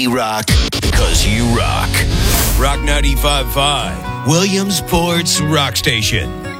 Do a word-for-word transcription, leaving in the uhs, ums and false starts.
We rock because you rock. Rock ninety-five point five, Williamsport's Rock Station.